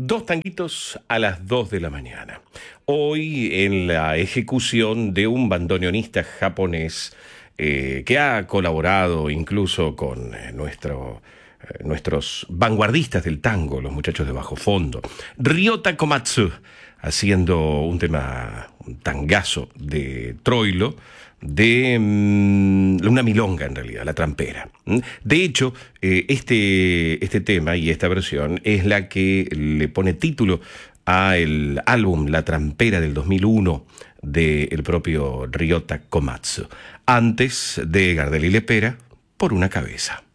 Dos tanguitos a las 2 de la mañana. Hoy en la ejecución de un bandoneonista japonés que ha colaborado incluso con nuestros vanguardistas del tango, los muchachos de bajo fondo. Ryota Komatsu, haciendo un tangazo de Troilo, de una milonga en realidad, la trampera. De hecho, este tema y esta versión es la que le pone título al álbum La Trampera del 2001 del propio Ryota Komatsu, antes de Gardel y Lepera, Por una cabeza.